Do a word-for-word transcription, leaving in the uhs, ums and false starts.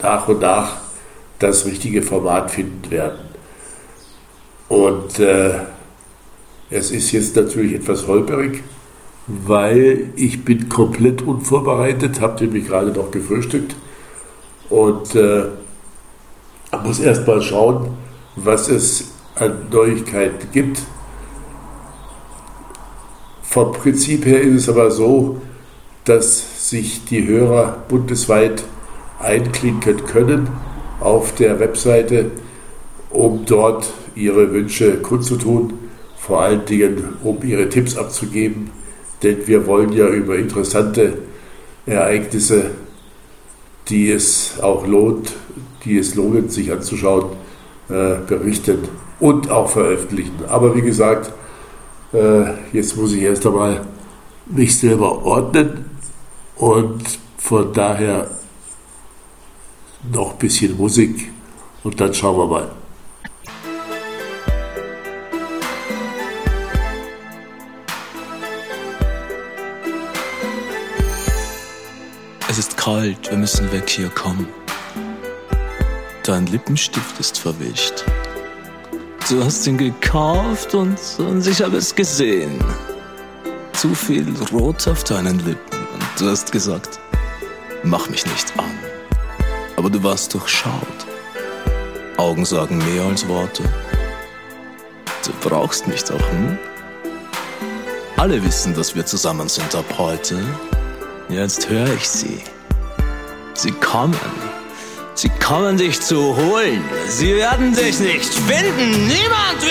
nach und nach das richtige Format finden werden. Und äh, es ist jetzt natürlich etwas holperig, weil ich bin komplett unvorbereitet, habe nämlich gerade noch gefrühstückt und äh, muss erst mal schauen, was es an Neuigkeiten gibt. Vom Prinzip her ist es aber so, dass sich die Hörer bundesweit einklinken können auf der Webseite, um dort ihre Wünsche kundzutun, vor allen Dingen um ihre Tipps abzugeben, denn wir wollen ja über interessante Ereignisse, die es auch lohnt, die es lohnt, sich anzuschauen, äh, berichten und auch veröffentlichen. Aber wie gesagt, äh, jetzt muss ich erst einmal mich selber ordnen und von daher noch ein bisschen Musik und dann schauen wir mal. Es ist kalt, wir müssen weg hier, komm. Dein Lippenstift ist verwischt. Du hast ihn gekauft und, und ich habe es gesehen. Zu viel Rot auf deinen Lippen und du hast gesagt, mach mich nicht an. Aber du warst durchschaut. Augen sagen mehr als Worte. Du brauchst mich doch, hm? Alle wissen, dass wir zusammen sind ab heute. Jetzt höre ich sie. Sie kommen. Sie kommen dich zu holen. Sie werden dich nicht finden. Niemand wird